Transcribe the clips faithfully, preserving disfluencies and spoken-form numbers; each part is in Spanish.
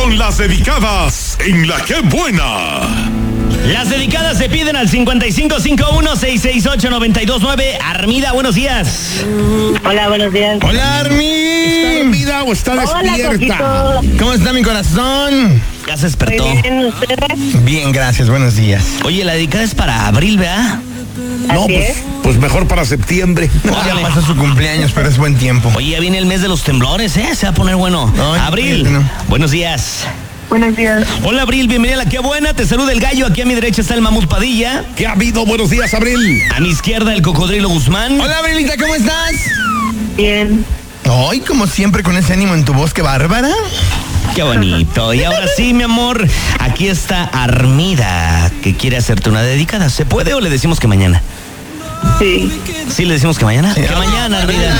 con las dedicadas en La Qué Buena. Las dedicadas se piden al cincuenta y cinco cincuenta y uno, seiscientos sesenta y ocho, noventa y dos nueve. Armida, buenos días. Hola, buenos días. Hola, Armi. ¿Está dormida o está despierta? Hola, ¿Cómo está mi corazón? Ya se despertó. muy bien, ¿ustedes? Bien, gracias, buenos días. Oye, la dedicada es para abril, ¿verdad? No, Así pues, es. pues mejor para septiembre. Ya pasó su cumpleaños, pero es buen tiempo. Oye, ya viene el mes de los temblores, ¿eh? Se va a poner bueno. Ay, Abril, no. buenos días. Buenos días. Hola, Abril, bienvenida a La Qué Buena. Te saluda el gallo. Aquí a mi derecha está el mamut Padilla. ¿Qué ha habido? Buenos días, Abril. A mi izquierda el cocodrilo Guzmán. Hola, Abrilita, ¿cómo estás? Bien. Ay, como siempre, con ese ánimo en tu voz, qué bárbara. Qué bonito. Y ahora sí, mi amor, aquí está Armida, que quiere hacerte una dedicada. ¿Se puede o le decimos que mañana? Sí. Sí, le decimos que mañana. Que mañana, Armida.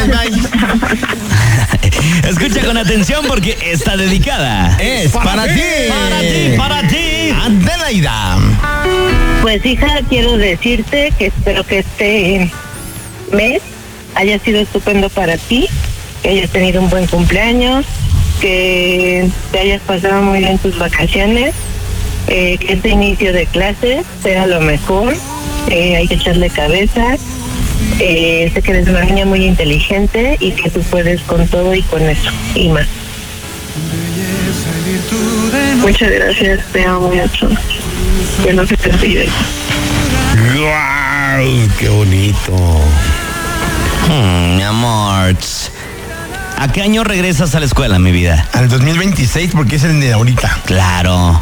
Escucha con atención porque está dedicada. Es para, Para ti. ti. Para ti, para ti. Adelaida. Pues, hija, quiero decirte que espero que este mes haya sido estupendo para ti, que hayas tenido un buen cumpleaños, que te hayas pasado muy bien tus vacaciones, eh, que este inicio de clases sea lo mejor, eh, hay que echarle cabeza. Eh, sé que eres una niña muy inteligente y que tú puedes con todo y con eso y más. Muchas gracias, te amo mucho. Que no se te olvide. ¡Guau! ¡Qué bonito! Hmm, mi amor. ¿A qué año regresas a la escuela, mi vida? Al dos mil veintiséis, porque es el de ahorita. Claro.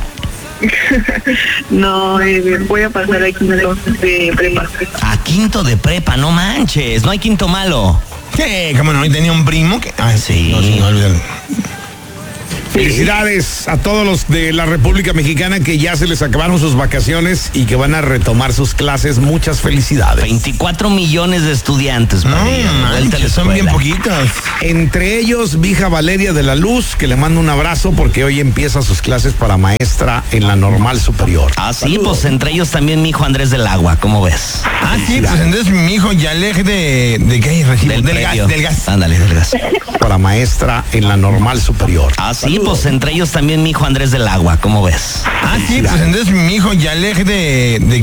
No, eh, voy a pasar aquí de prepa. A quinto de prepa, no manches. No hay quinto malo. Sí, como no, y tenía un primo que... Ay, Sí. No, sí, no, olvídalo. Felicidades a todos los de la República Mexicana que ya se les acabaron sus vacaciones y que van a retomar sus clases. Muchas felicidades. veinticuatro millones de estudiantes. No, Padilla, de vuelta a la manches, son bien escuela. poquitos. Entre ellos, mi hija Valeria de la Luz, que le mando un abrazo porque hoy empieza sus clases para maestra en la normal superior. Ah, sí, pues entre ellos también mi hijo Andrés del Agua, ¿cómo ves? Ah, sí, pues entonces mi hijo Yalej de... ¿De qué recibo? Del, Del predio. gas, del gas. Ándale, del gas. Para maestra en la normal superior. Ah, sí, pues entre ellos también mi hijo Andrés del Agua, ¿cómo ves? Ah, sí, pues entonces mi hijo Yalej de... ¿De